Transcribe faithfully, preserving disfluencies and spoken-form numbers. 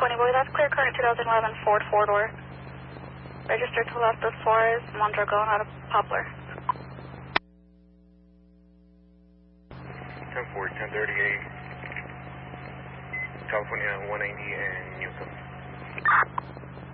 twenty boy, that's clear current twenty eleven Ford four-door. Registered to left of Suarez, Mondragon out of Poplar. ten four, ten thirty-eight, California one ninety and Newcomb.